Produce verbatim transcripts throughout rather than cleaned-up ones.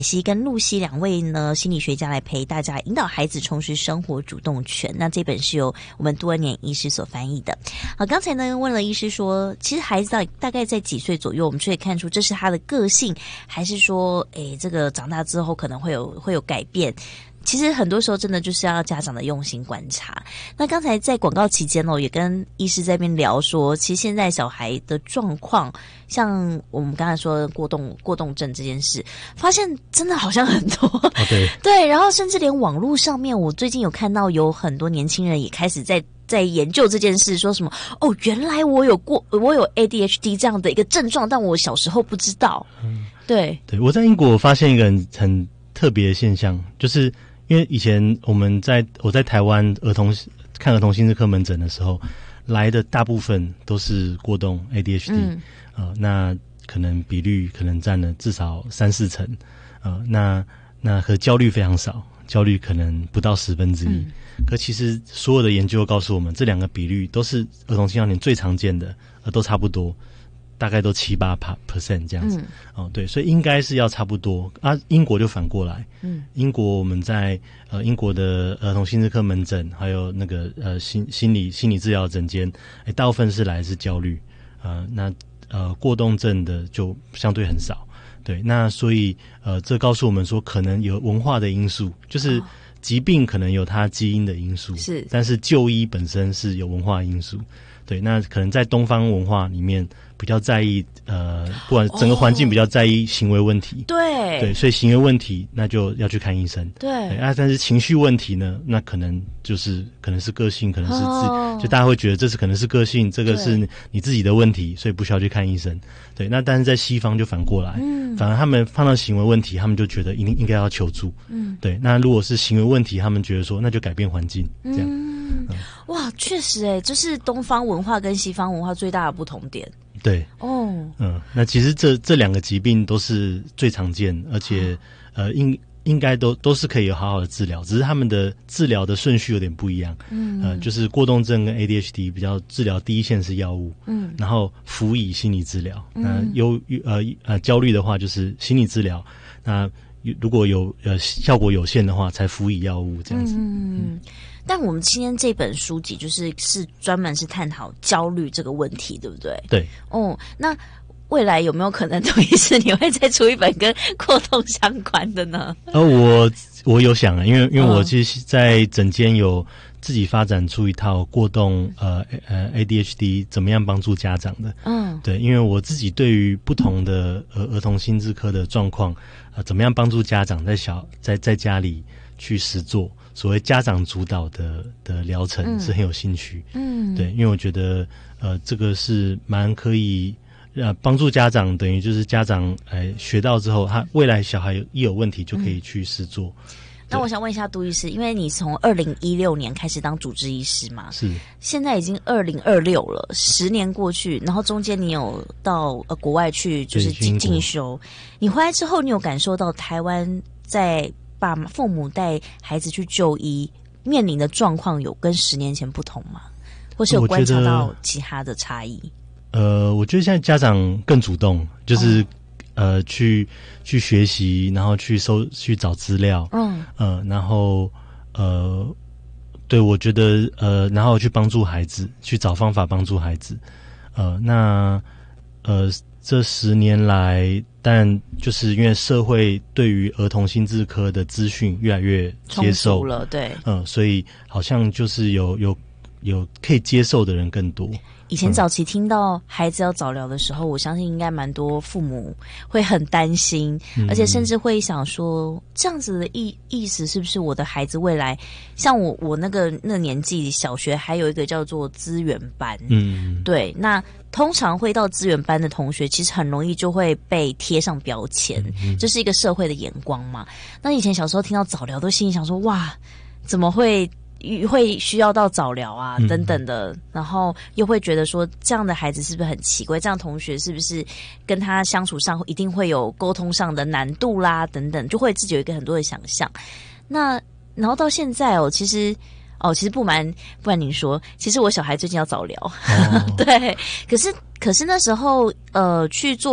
西跟露西两位呢心理学家来陪大家引导孩子重拾生活主动权。那这本是由我们杜恩年医师所翻译的。好，刚才呢问了医师说，其实孩子到大概在几岁左右，我们就可以看出这是他的个性，还是说，诶，这个长大之后可能会有会有改变。其实很多时候真的就是要家长的用心观察。那刚才在广告期间哦，也跟医师在那边聊说，其实现在小孩的状况，像我们刚才说的过动过动症这件事，发现真的好像很多。 哦，对对，然后甚至连网络上面，我最近有看到有很多年轻人也开始在在研究这件事，说什么哦，原来我有过我有 A D H D 这样的一个症状，但我小时候不知道。嗯，对对，我在英国发现一个很很特别的现象，就是因为以前我们在我在台湾儿童看儿童心智科门诊的时候，来的大部分都是过动 A D H D，嗯，呃，那可能比率可能占了至少三四成，呃，那那和焦虑非常少，焦虑可能不到十分之一。嗯，可其实所有的研究告诉我们，这两个比率都是儿童青少年最常见的，呃，都差不多。大概都七八 percent 这样子。嗯，哦，对，所以应该是要差不多啊。英国就反过来，嗯，英国我们在呃英国的儿童心智科门诊，还有那个呃心心理心理治疗诊间，哎，大部分是来自焦虑，呃，那呃过动症的就相对很少。对，那所以呃这告诉我们说，可能有文化的因素，就是疾病可能有它基因的因素，是，但是就医本身是有文化因素。对，那可能在东方文化里面比较在意，呃，不管整个环境比较在意行为问题，哦，对对，所以行为问题那就要去看医生，对，对啊，但是情绪问题呢，那可能就是可能是个性，可能是自，哦，就大家会觉得这是可能是个性，这个是你自己的问题，所以不需要去看医生。对，那但是在西方就反过来，嗯，反而他们碰到行为问题，他们就觉得一定应该要求助，嗯，对，那如果是行为问题，他们觉得说那就改变环境，这样。 嗯，嗯，哇，确实诶，这是东方文化跟西方文化最大的不同点。 对，哦，嗯，那其实这这两个疾病都是最常见，而且，哦，呃，应应该都都是可以有好好的治疗，只是他们的治疗的顺序有点不一样。嗯，呃，就是过动症跟 A D H D 比较治疗第一线是药物，嗯，然后辅以心理治疗。嗯，那忧呃呃焦虑的话就是心理治疗，那如果有呃效果有限的话，才辅以药物这样子。嗯。嗯， 但我们今天这本书籍就是是专门是探讨焦虑这个问题，对不对？ 对。 哦，那未来有没有可能，杜医师你会再出一本跟过动相关的呢？ 呃，我我有想啊，因为因为我其实在诊间有自己发展出一套过动呃呃 A D H D 怎么样帮助家长的。嗯，对，因为我自己对于不同的儿儿童心智科的状况，呃，怎么样帮助家长在小在在家里去实作。所谓家长主导的的疗程是很有兴趣，嗯，对，因为我觉得呃这个是蛮可以呃帮助家长，等于就是家长哎学到之后，他未来小孩一有问题就可以去实作。嗯， 那我想问一下杜医师，因为你从二零一六年开始当主治医师嘛，是，现在已经二零二六了，十年过去，然后中间你有到呃国外去就是进进修，你回来之后，你有感受到台湾在爸妈父母带孩子去就医面临的状况有跟十年前不同吗？或是有观察到其他的差异？ 呃，我觉得现在家长更主动，就是、哦、呃去去学习，然后去搜去找资料，嗯呃，然后呃，对我觉得呃，然后去帮助孩子，去找方法帮助孩子，呃，那呃。这十年来，但就是因为社会对于儿童心智科的资讯越来越接受了，对， 嗯，所以好像就是有有有可以接受的人更多。 以前早期听到孩子要早疗的时候，嗯，我相信应该蛮多父母会很担心，嗯，而且甚至会想说，这样子的意意思是不是我的孩子未来，像我我那个那年纪小学还有一个叫做资源班，嗯，对，那通常会到资源班的同学，其实很容易就会被贴上标签，嗯，这是一个社会的眼光嘛。那以前小时候听到早疗，都心里想说，哇，怎么会？会需要到早疗啊等等的，嗯，然后又会觉得说这样的孩子是不是很奇怪，这样同学是不是跟他相处上一定会有沟通上的难度啦等等，就会自己有一个很多的想象。那然后到现在哦，其实哦，其实不瞒不瞒您说，其实我小孩最近要早疗，哦，对，可是可是那时候呃去做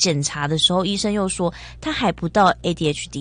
检查的时候，医生又说他还不到 A D H D。